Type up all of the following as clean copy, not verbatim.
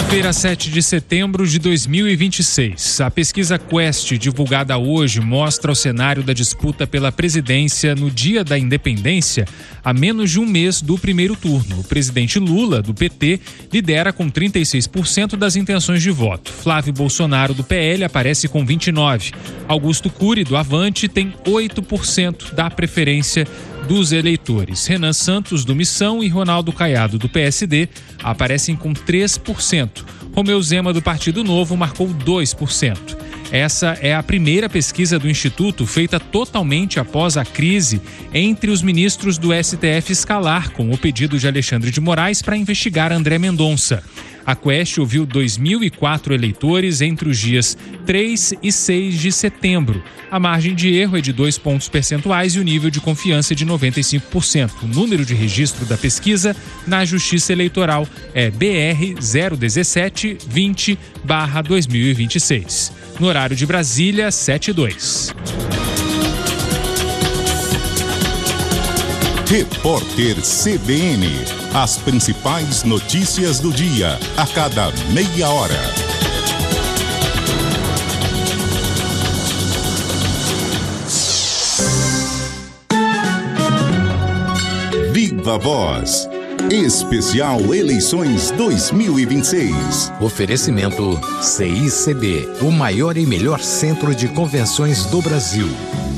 Segunda-feira, 7 de setembro de 2026. A pesquisa Quest, divulgada hoje, mostra o cenário da disputa pela presidência no dia da independência, a menos de um mês do primeiro turno. O presidente Lula, do PT, lidera com 36% das intenções de voto. Flávio Bolsonaro, do PL, aparece com 29%. Augusto Cury, do Avante, tem 8% da preferência dos eleitores. Renan Santos, do Missão, e Ronaldo Caiado, do PSD, aparecem com 3%. Romeu Zema, do Partido Novo, marcou 2%. Essa é a primeira pesquisa do Instituto feita totalmente após a crise entre os ministros do STF escalar, com o pedido de Alexandre de Moraes para investigar André Mendonça. A Quest ouviu 2.004 eleitores entre os dias 3 e 6 de setembro. A margem de erro é de 2 pontos percentuais e o nível de confiança é de 95%. O número de registro da pesquisa na Justiça Eleitoral é BR 017-20/2026. No horário de Brasília, 7:02. Repórter CBN. As principais notícias do dia, a cada meia hora. Viva Voz. Especial Eleições 2026. Oferecimento CICB, o maior e melhor centro de convenções do Brasil.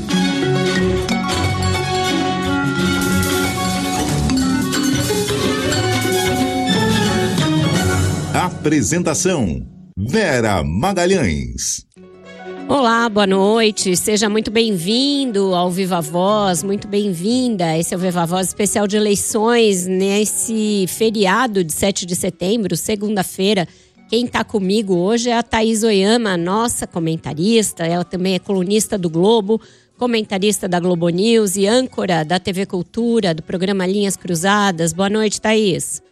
Apresentação: Vera Magalhães. Olá, boa noite, seja muito bem-vindo ao Viva Voz, muito bem-vinda. Esse é o Viva Voz especial de eleições nesse feriado de 7 de setembro, segunda-feira. Quem está comigo hoje é a Thaís Oyama, nossa comentarista, ela também é colunista do Globo, comentarista da Globo News e âncora da TV Cultura, do programa Linhas Cruzadas. Boa noite, Thaís.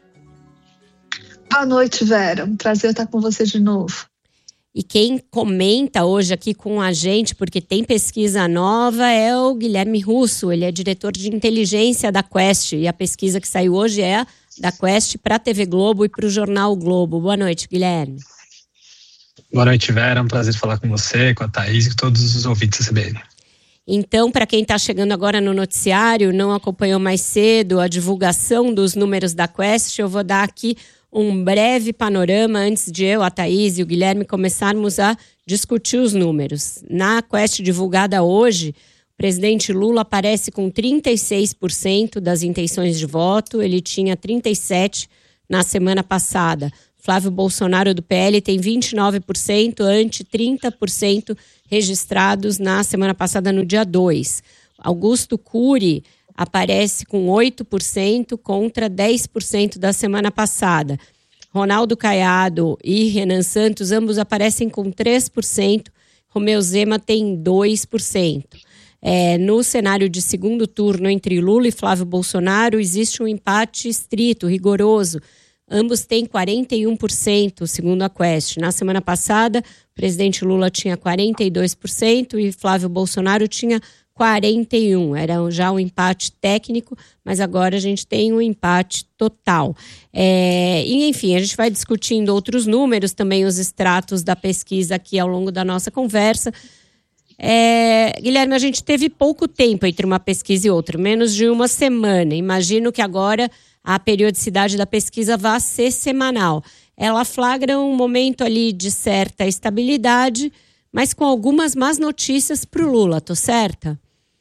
Boa noite, Vera. Um prazer estar com você de novo. E quem comenta hoje aqui com a gente, porque tem pesquisa nova, é o Guilherme Russo. Ele é diretor de inteligência da Quest. E a pesquisa que saiu hoje é da Quest para a TV Globo e para o Jornal Globo. Boa noite, Guilherme. Boa noite, Vera. É um prazer falar com você, com a Thaís e com todos os ouvintes da CBN. Então, para quem está chegando agora no noticiário, não acompanhou mais cedo a divulgação dos números da Quest, eu vou dar aqui um breve panorama antes de eu, a Thaís e o Guilherme começarmos a discutir os números. Na Quest divulgada hoje, o presidente Lula aparece com 36% das intenções de voto, ele tinha 37% na semana passada. Flávio Bolsonaro, do PL, tem 29%, ante 30% registrados na semana passada, no dia 2. Augusto Cury aparece com 8% contra 10% da semana passada. Ronaldo Caiado e Renan Santos, ambos aparecem com 3%. Romeu Zema tem 2%. No cenário de segundo turno entre Lula e Flávio Bolsonaro, existe um empate estrito, rigoroso. Ambos têm 41%, segundo a Quest. Na semana passada, o presidente Lula tinha 42% e Flávio Bolsonaro tinha 41%. Era já um empate técnico, mas agora a gente tem um empate total. E, enfim, a gente vai discutindo outros números, também os extratos da pesquisa aqui ao longo da nossa conversa. Guilherme, a gente teve pouco tempo entre uma pesquisa e outra, menos de uma semana. Imagino que agora a periodicidade da pesquisa vai ser semanal. Ela flagra um momento ali de certa estabilidade, mas com algumas más notícias para o Lula, tô certa?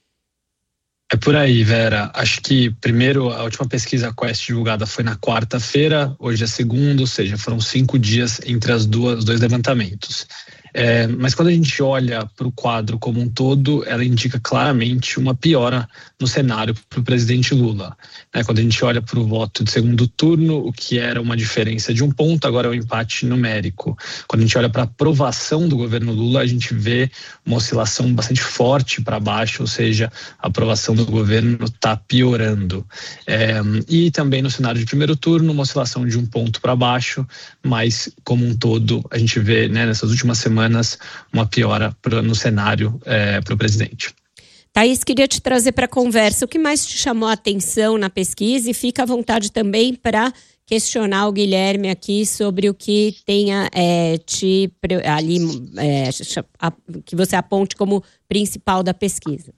É por aí, Vera. Acho que, primeiro, a última pesquisa Quest divulgada foi na quarta-feira, hoje é segunda, ou seja, foram 5 dias entre os dois levantamentos. Mas quando a gente olha para o quadro como um todo, ela indica claramente uma piora no cenário para o presidente Lula. Quando a gente olha para o voto de segundo turno, o que era uma diferença de 1 ponto, agora é um empate numérico. Quando a gente olha para a aprovação do governo Lula, a gente vê uma oscilação bastante forte para baixo, ou seja, a aprovação do governo está piorando. E também no cenário de primeiro turno, uma oscilação de 1 ponto para baixo, mas como um todo, a gente vê nessas últimas semanas uma piora no cenário para o presidente. Thaís, queria te trazer para a conversa o que mais te chamou a atenção na pesquisa, e fica à vontade também para questionar o Guilherme aqui sobre o que tenha que você aponte como principal da pesquisa.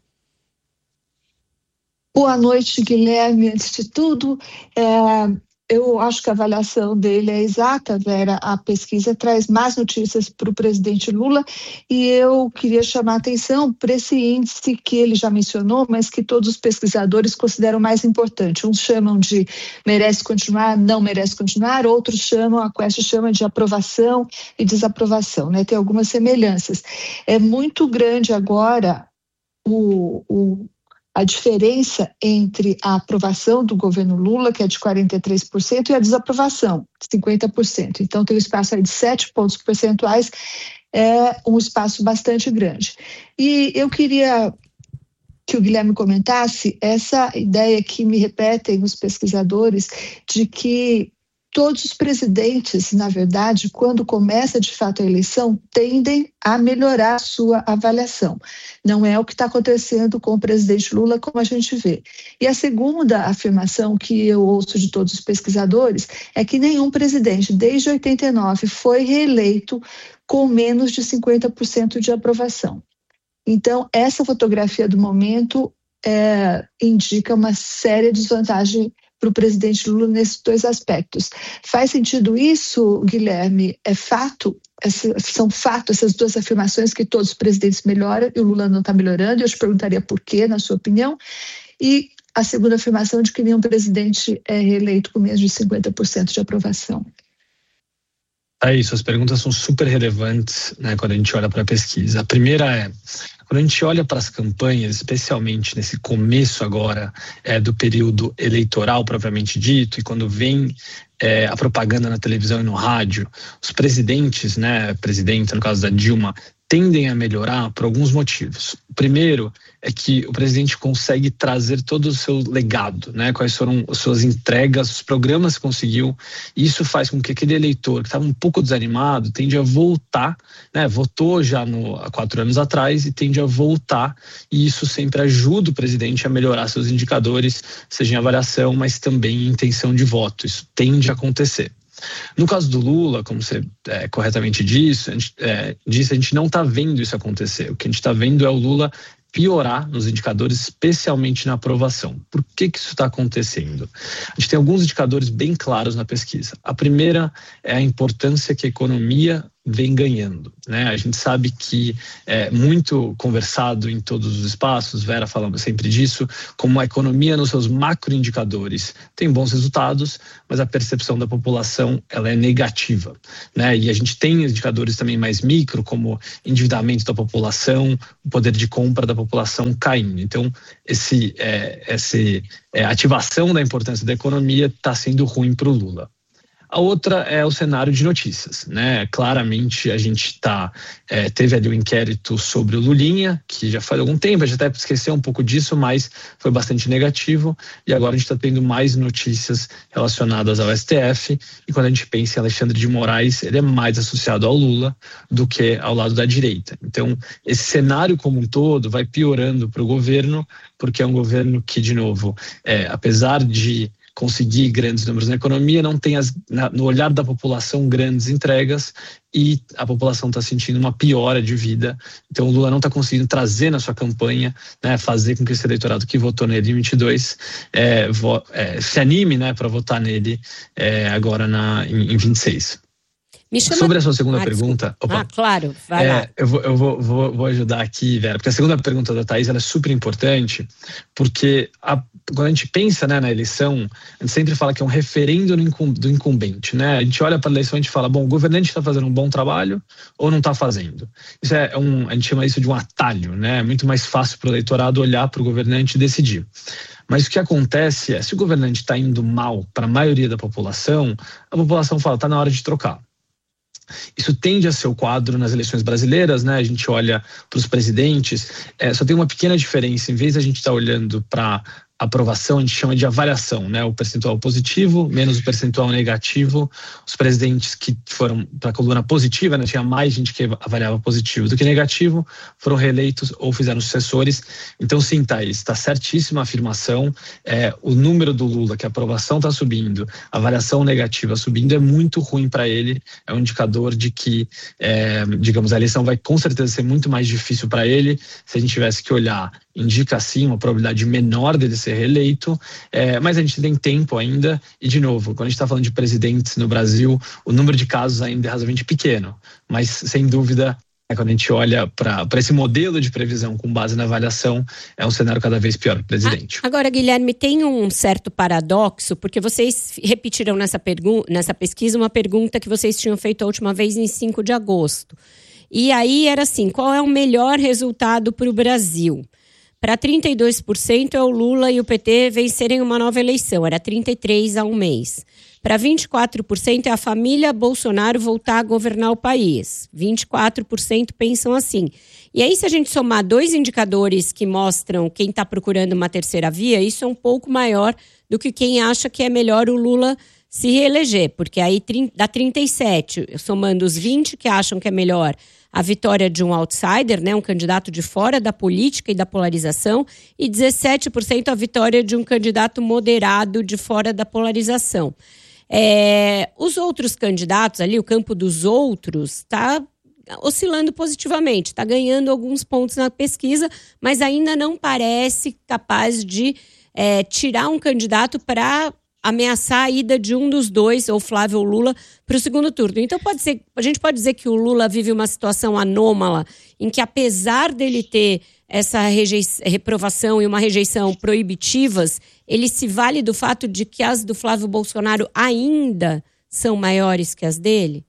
Boa noite, Guilherme. Antes de tudo, eu acho que a avaliação dele é exata, Vera. A pesquisa traz mais notícias para o presidente Lula, e eu queria chamar a atenção para esse índice que ele já mencionou, mas que todos os pesquisadores consideram mais importante. Uns chamam de merece continuar, não merece continuar, outros chamam, a Quest chama de aprovação e desaprovação, né? Tem algumas semelhanças. É muito grande agora a diferença entre a aprovação do governo Lula, que é de 43%, e a desaprovação, 50%. Então, tem um espaço aí de 7 pontos percentuais, é um espaço bastante grande. E eu queria que o Guilherme comentasse essa ideia que me repetem os pesquisadores, de que todos os presidentes, na verdade, quando começa de fato a eleição, tendem a melhorar a sua avaliação. Não é o que está acontecendo com o presidente Lula, como a gente vê. E a segunda afirmação que eu ouço de todos os pesquisadores é que nenhum presidente, desde 89, foi reeleito com menos de 50% de aprovação. Então, essa fotografia do momento indica uma séria desvantagem para o presidente Lula nesses dois aspectos. Faz sentido isso, Guilherme? É fato? São fato essas duas afirmações, que todos os presidentes melhoram e o Lula não está melhorando? Eu te perguntaria por quê, na sua opinião. E a segunda afirmação de que nenhum presidente é reeleito com menos de 50% de aprovação. É isso, as perguntas são super relevantes, né, quando a gente olha para a pesquisa. A primeira quando a gente olha para as campanhas, especialmente nesse começo agora do período eleitoral propriamente dito, e quando vem a propaganda na televisão e no rádio, os presidentes, né, presidenta, no caso da Dilma, tendem a melhorar por alguns motivos. O primeiro é que o presidente consegue trazer todo o seu legado, né? Quais foram as suas entregas, os programas que conseguiu. E isso faz com que aquele eleitor que estava um pouco desanimado tende a voltar, né? Votou já há 4 anos atrás e tende a voltar. E isso sempre ajuda o presidente a melhorar seus indicadores, seja em avaliação, mas também em intenção de voto. Isso tende a acontecer. No caso do Lula, como você corretamente disse, a gente não está vendo isso acontecer. O que a gente está vendo é o Lula piorar nos indicadores, especialmente na aprovação. Por que isso está acontecendo? A gente tem alguns indicadores bem claros na pesquisa. A primeira é a importância que a economia vem ganhando, né? A gente sabe que é muito conversado em todos os espaços, Vera falando sempre disso, como a economia nos seus macroindicadores tem bons resultados, mas a percepção da população ela é negativa, né? E a gente tem indicadores também mais micro, como endividamento da população, o poder de compra da população caindo. Então, essa ativação da importância da economia está sendo ruim para o Lula. A outra é o cenário de notícias, né? Claramente a gente teve ali um inquérito sobre o Lulinha, que já faz algum tempo, a gente até esqueceu um pouco disso, mas foi bastante negativo, e agora a gente está tendo mais notícias relacionadas ao STF, e quando a gente pensa em Alexandre de Moraes, ele é mais associado ao Lula do que ao lado da direita. Então, esse cenário como um todo vai piorando para o governo, porque é um governo que, de novo, apesar de conseguir grandes números na economia, não tem no olhar da população grandes entregas, e a população está sentindo uma piora de vida. Então o Lula não está conseguindo trazer na sua campanha, né, fazer com que esse eleitorado que votou nele em 22 se anime, né, para votar nele agora em 26. Sobre a sua segunda pergunta... Opa, claro, vai lá. Eu vou ajudar aqui, Vera, porque a segunda pergunta da Thaís ela é super importante, porque quando a gente pensa, né, na eleição, a gente sempre fala que é um referendo do incumbente, né? A gente olha para a eleição e a gente fala, bom, o governante está fazendo um bom trabalho ou não está fazendo? Isso a gente chama isso de um atalho, né? É muito mais fácil para o eleitorado olhar para o governante e decidir. Mas o que acontece é, se o governante está indo mal para a maioria da população, a população fala, está na hora de trocar. Isso tende a ser o quadro nas eleições brasileiras, né? A gente olha para os presidentes, só tem uma pequena diferença. Em vez de a gente estar olhando para aprovação, a gente chama de avaliação, né? O percentual positivo menos o percentual negativo. Os presidentes que foram para a coluna positiva, né? Tinha mais gente que avaliava positivo do que negativo, foram reeleitos ou fizeram sucessores. Então, sim, Thaís, está certíssima a afirmação. O número do Lula, que a aprovação está subindo, a avaliação negativa subindo, é muito ruim para ele. É um indicador de que, digamos, a eleição vai com certeza ser muito mais difícil para ele. Se a gente tivesse que olhar, indica sim uma probabilidade menor dele ser reeleito, mas a gente tem tempo ainda, e de novo, quando a gente está falando de presidentes no Brasil, o número de casos ainda é razoavelmente pequeno, mas sem dúvida, quando a gente olha para esse modelo de previsão com base na avaliação, é um cenário cada vez pior para o presidente. Agora, Guilherme, tem um certo paradoxo, porque vocês repetiram nessa pesquisa uma pergunta que vocês tinham feito a última vez em 5 de agosto. E aí era assim, qual é o melhor resultado para o Brasil? Para 32% é o Lula e o PT vencerem uma nova eleição, era 33% há um mês. Para 24% é a família Bolsonaro voltar a governar o país. 24% pensam assim. E aí, se a gente somar 2 indicadores que mostram quem está procurando uma terceira via, isso é um pouco maior do que quem acha que é melhor o Lula se reeleger, porque aí dá 37, somando os 20 que acham que é melhor a vitória de um outsider, né, um candidato de fora da política e da polarização, e 17% a vitória de um candidato moderado de fora da polarização. Os outros candidatos ali, o campo dos outros, está oscilando positivamente, está ganhando alguns pontos na pesquisa, mas ainda não parece capaz de tirar um candidato para ameaçar a ida de um dos dois, ou Flávio ou Lula, para o segundo turno. Então a gente pode dizer que o Lula vive uma situação anômala, em que apesar dele ter essa reprovação e uma rejeição proibitivas, ele se vale do fato de que as do Flávio Bolsonaro ainda são maiores que as dele?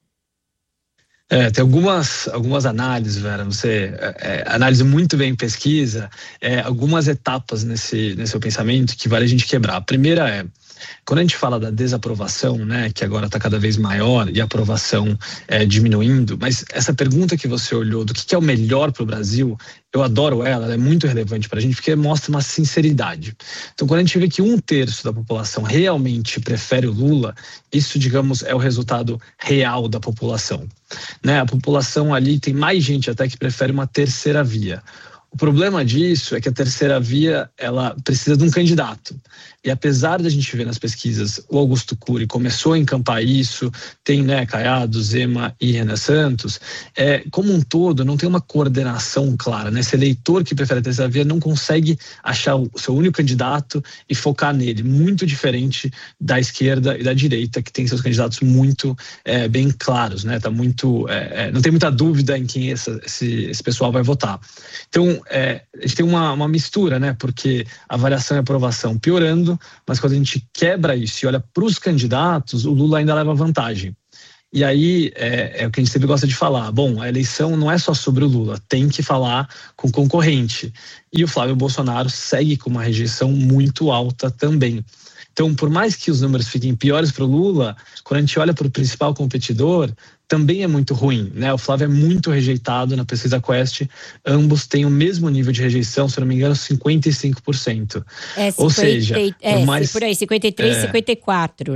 Tem algumas análises, Vera, você analisa muito bem em pesquisa, algumas etapas nesse seu pensamento que vale a gente quebrar. A primeira quando a gente fala da desaprovação, né, que agora está cada vez maior e a aprovação diminuindo, mas essa pergunta que você olhou do que é o melhor para o Brasil, eu adoro ela é muito relevante para a gente porque mostra uma sinceridade. Então, quando a gente vê que 1/3 da população realmente prefere o Lula, isso, digamos, é o resultado real da população. Né? A população ali tem mais gente até que prefere uma terceira via. O problema disso é que a terceira via, ela precisa de um candidato. E apesar da gente ver nas pesquisas, o Augusto Cury começou a encampar isso, tem, né, Caiado, Zema e Renan Santos, como um todo não tem uma coordenação clara, né? Esse eleitor que prefere a terceira via não consegue achar o seu único candidato e focar nele, muito diferente da esquerda e da direita, que tem seus candidatos muito bem claros, né? Tá muito, não tem muita dúvida em quem esse pessoal vai votar. Então, a gente tem uma mistura, né? Porque a avaliação e a aprovação piorando, mas quando a gente quebra isso e olha para os candidatos, o Lula ainda leva vantagem. E aí é o que a gente sempre gosta de falar. Bom, a eleição não é só sobre o Lula, tem que falar com o concorrente. E o Flávio Bolsonaro segue com uma rejeição muito alta também. Então, por mais que os números fiquem piores para o Lula, quando a gente olha para o principal competidor, também é muito ruim, né? O Flávio é muito rejeitado na pesquisa Quest, ambos têm o mesmo nível de rejeição, se não me engano, 55%. Ou seja, por aí, 53, 54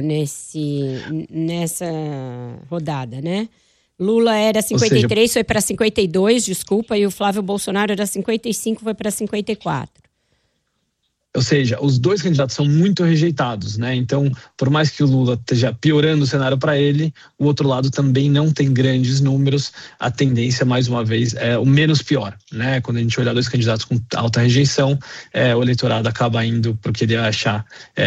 nessa rodada, né? Lula era 53, foi para 52, desculpa, e o Flávio Bolsonaro era 55, foi para 54. Ou seja, os dois candidatos são muito rejeitados, né? Então, por mais que o Lula esteja piorando o cenário para ele, o outro lado também não tem grandes números. A tendência, mais uma vez, é o menos pior, né? Quando a gente olhar dois candidatos com alta rejeição, o eleitorado acaba indo porque ele vai achar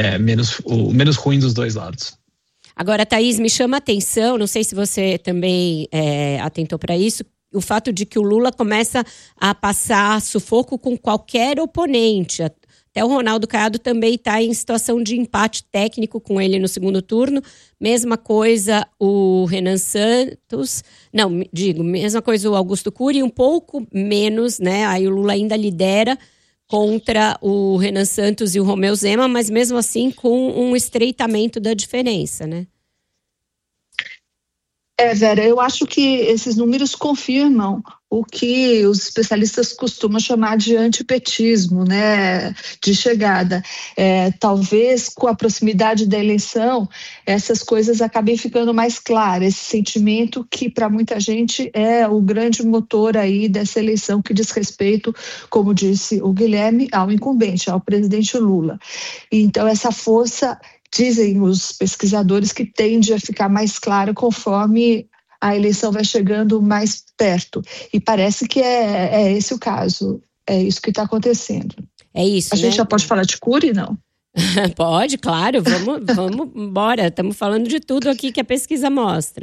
o menos ruim dos dois lados. Agora, Thaís, me chama a atenção, não sei se você também atentou para isso, o fato de que o Lula começa a passar sufoco com qualquer oponente. Até o Ronaldo Caiado também está em situação de empate técnico com ele no segundo turno. Mesma coisa o Renan Santos. Mesma coisa o Augusto Cury, um pouco menos, né? Aí o Lula ainda lidera contra o Renan Santos e o Romeu Zema, mas mesmo assim com um estreitamento da diferença, né? Vera, eu acho que esses números confirmam o que os especialistas costumam chamar de antipetismo, né, de chegada. Talvez com a proximidade da eleição, essas coisas acabem ficando mais claras, esse sentimento que para muita gente é o grande motor aí dessa eleição que diz respeito, como disse o Guilherme, ao incumbente, ao presidente Lula. Então essa força, dizem os pesquisadores, que tende a ficar mais clara conforme a eleição vai chegando mais perto. E parece que é esse o caso. É isso que está acontecendo. É isso, A gente já pode falar de Cury, não? Pode, claro. Vamos embora. Estamos falando de tudo aqui que a pesquisa mostra.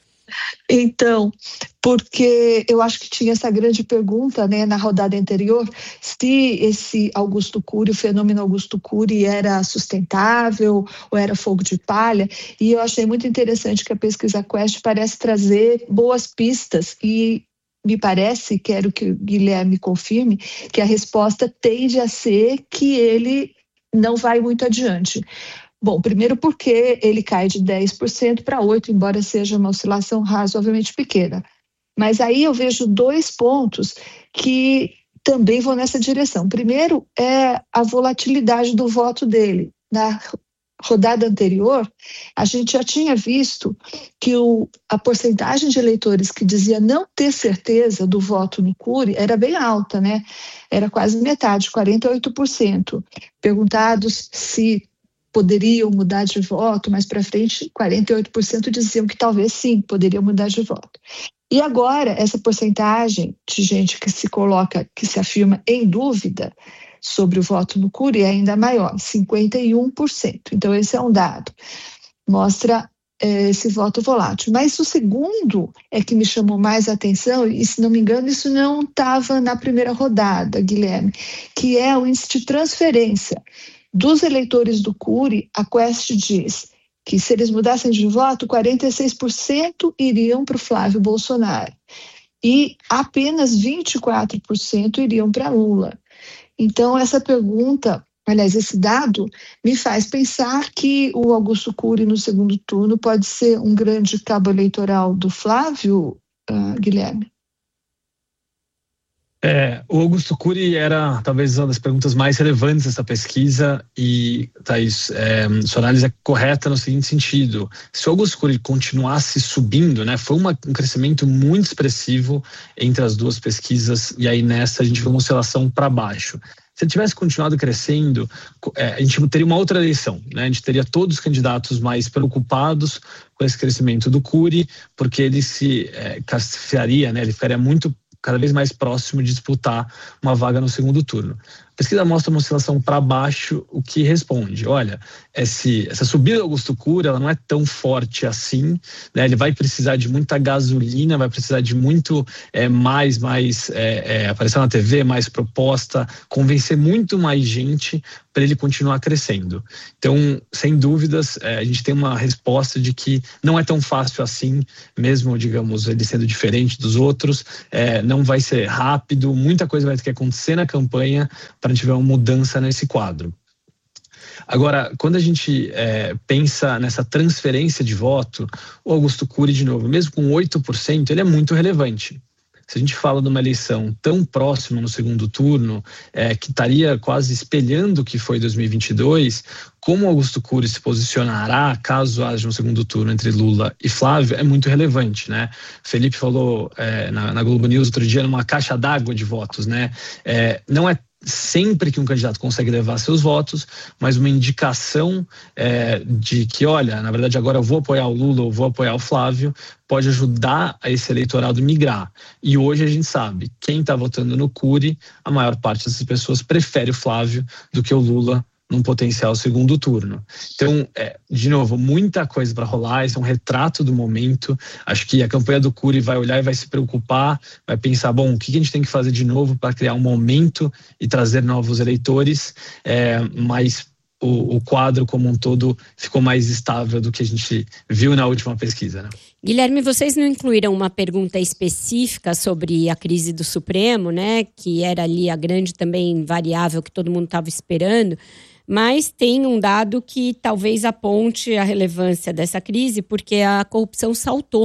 Então, porque eu acho que tinha essa grande pergunta, né, na rodada anterior, se esse Augusto Cury, o fenômeno Augusto Cury era sustentável ou era fogo de palha, e eu achei muito interessante que a pesquisa Quest parece trazer boas pistas e me parece, quero que o Guilherme confirme, que a resposta tende a ser que ele não vai muito adiante. Bom, primeiro porque ele cai de 10% para 8%, embora seja uma oscilação razoavelmente pequena. Mas aí eu vejo 2 pontos que também vão nessa direção. Primeiro é a volatilidade do voto dele. Na rodada anterior, a gente já tinha visto que a porcentagem de eleitores que dizia não ter certeza do voto no Cury era bem alta, né? Era quase metade, 48%. Perguntados se poderiam mudar de voto mais para frente, 48% diziam que talvez sim, poderiam mudar de voto. E agora, essa porcentagem de gente que se afirma em dúvida sobre o voto no Cury é ainda maior, 51%. Então, esse é um dado, mostra esse voto volátil. Mas o segundo é que me chamou mais a atenção, e se não me engano, isso não estava na primeira rodada, Guilherme, que é o índice de transferência. Dos eleitores do Cury, a Quest diz que se eles mudassem de voto, 46% iriam para o Flávio Bolsonaro e apenas 24% iriam para Lula. Então, essa pergunta, aliás, esse dado me faz pensar que o Augusto Cury no segundo turno pode ser um grande cabo eleitoral do Flávio, Guilherme? O Augusto Cury era talvez uma das perguntas mais relevantes dessa pesquisa e, Thaís, sua análise é correta no seguinte sentido: se o Augusto Cury continuasse subindo, né, foi um crescimento muito expressivo entre as duas pesquisas, e aí nessa a gente viu uma oscilação para baixo. Se ele tivesse continuado crescendo, a gente teria uma outra eleição, né? A gente teria todos os candidatos mais preocupados com esse crescimento do Cury, porque ele se classificaria, né, ele ficaria cada vez mais próximo de disputar uma vaga no segundo turno. A pesquisa mostra uma oscilação para baixo, o que responde: olha, essa subida do Augusto Cury, ela não é tão forte assim, né? Ele vai precisar de muita gasolina, vai precisar de muito aparecer na TV, mais proposta, convencer muito mais gente para ele continuar crescendo. Então, sem dúvidas, a gente tem uma resposta de que não é tão fácil assim, mesmo, digamos, ele sendo diferente dos outros, não vai ser rápido, muita coisa vai ter que acontecer na campanha para a gente ver uma mudança nesse quadro. Agora, quando a gente pensa nessa transferência de voto, o Augusto Cury, de novo, mesmo com 8%, ele é muito relevante. Se a gente fala de uma eleição tão próxima no segundo turno, que estaria quase espelhando o que foi 2022, como Augusto Cury se posicionará caso haja um segundo turno entre Lula e Flávio é muito relevante, né? Felipe falou na Globo News outro dia, numa caixa d'água de votos, né? Não é sempre que um candidato consegue levar seus votos, mas uma indicação de que, olha, na verdade agora eu vou apoiar o Lula ou vou apoiar o Flávio, pode ajudar a esse eleitorado migrar. E hoje a gente sabe, quem está votando no Cury, a maior parte dessas pessoas prefere o Flávio do que o Lula num potencial segundo turno. Então, de novo, muita coisa para rolar, esse é um retrato do momento. Acho que a campanha do Cury vai olhar e vai se preocupar, vai pensar, bom, o que a gente tem que fazer de novo para criar um momento e trazer novos eleitores, mas o quadro como um todo ficou mais estável do que a gente viu na última pesquisa, né? Guilherme, vocês não incluíram uma pergunta específica sobre a crise do Supremo, né? Que era ali a grande também variável que todo mundo estava esperando. Mas tem um dado que talvez aponte a relevância dessa crise, porque a corrupção saltou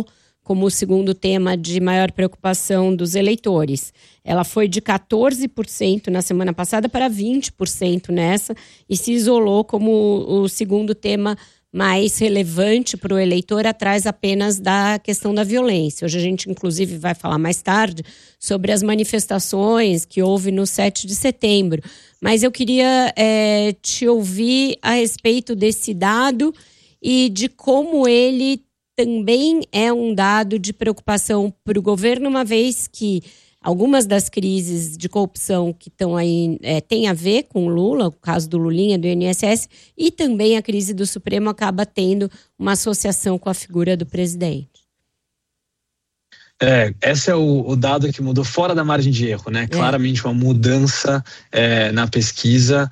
como o segundo tema de maior preocupação dos eleitores. Ela foi de 14% na semana passada para 20% nessa e se isolou como o segundo tema mais relevante para o eleitor, atrás apenas da questão da violência. Hoje a gente, inclusive, vai falar mais tarde sobre as manifestações que houve no 7 de setembro. Mas eu queria te ouvir a respeito desse dado e de como ele também é um dado de preocupação para o governo, uma vez que algumas das crises de corrupção que estão aí têm a ver com o Lula, o caso do Lulinha, do INSS, e também a crise do Supremo acaba tendo uma associação com a figura do presidente. Esse é o dado que mudou fora da margem de erro, né? Claramente uma mudança na pesquisa,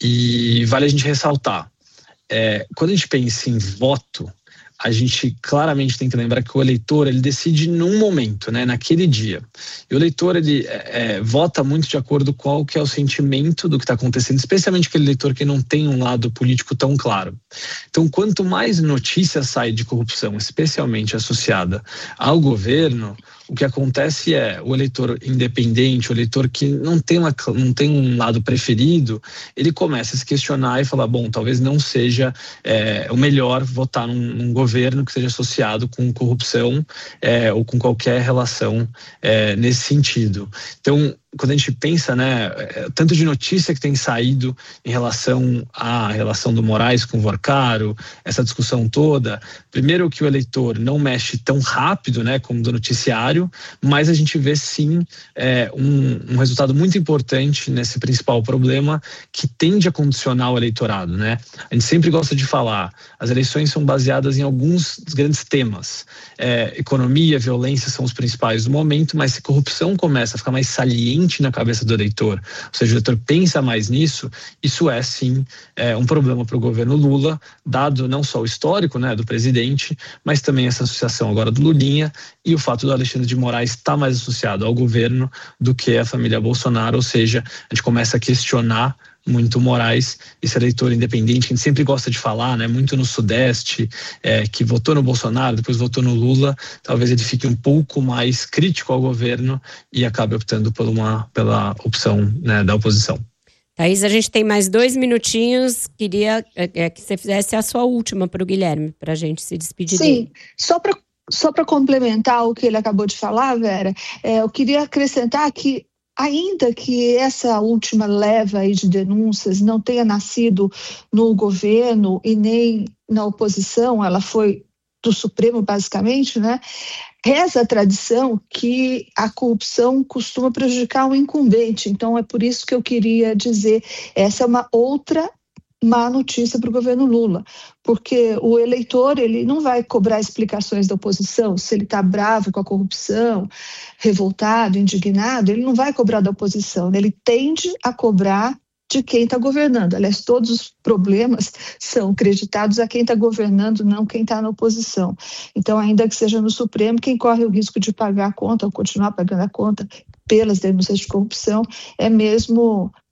e vale a gente ressaltar. Quando a gente pensa em voto, a gente claramente tem que lembrar que o eleitor, ele decide num momento, né, naquele dia. E o eleitor, ele vota muito de acordo com qual que é o sentimento do que está acontecendo, especialmente aquele eleitor que não tem um lado político tão claro. Então, quanto mais notícias sai de corrupção, especialmente associada ao governo, o que acontece é o eleitor independente, o eleitor que não tem um lado preferido, ele começa a se questionar e falar, bom, talvez não seja o melhor votar num governo que seja associado com corrupção ou com qualquer relação nesse sentido. Então, quando a gente pensa, né, tanto de notícia que tem saído em relação à relação do Moraes com o Vorcaro, essa discussão toda, primeiro que o eleitor não mexe tão rápido, né, como do noticiário, mas a gente vê sim um resultado muito importante nesse principal problema que tende a condicionar o eleitorado, né? A gente sempre gosta de falar, as eleições são baseadas em alguns grandes temas. Economia, violência são os principais do momento, mas se corrupção começa a ficar mais saliente na cabeça do eleitor, ou seja, o eleitor pensa mais nisso, isso é sim um problema para o governo Lula, dado não só o histórico, né, do presidente, mas também essa associação agora do Lulinha e o fato do Alexandre de Moraes estar mais associado ao governo do que a família Bolsonaro, ou seja, a gente começa a questionar muito Moraes, esse eleitor independente que a gente sempre gosta de falar, né, muito no Sudeste, que votou no Bolsonaro, depois votou no Lula, talvez ele fique um pouco mais crítico ao governo e acabe optando pela opção, né, da oposição. Thaís, a gente tem mais 2 minutinhos, queria que você fizesse a sua última para o Guilherme, para a gente se despedir dele. Sim, só para complementar o que ele acabou de falar, Vera, eu queria acrescentar que ainda que essa última leva aí de denúncias não tenha nascido no governo e nem na oposição, ela foi do Supremo basicamente, né? Reza a tradição que a corrupção costuma prejudicar o incumbente, então é por isso que eu queria dizer, essa é uma outra má notícia para o governo Lula, porque o eleitor ele não vai cobrar explicações da oposição, se ele está bravo com a corrupção, revoltado, indignado, ele não vai cobrar da oposição, ele tende a cobrar de quem está governando. Aliás, todos os problemas são creditados a quem está governando, não quem está na oposição. Então, ainda que seja no Supremo, quem corre o risco de pagar a conta ou continuar pagando a conta pelas denúncias de corrupção é mesmo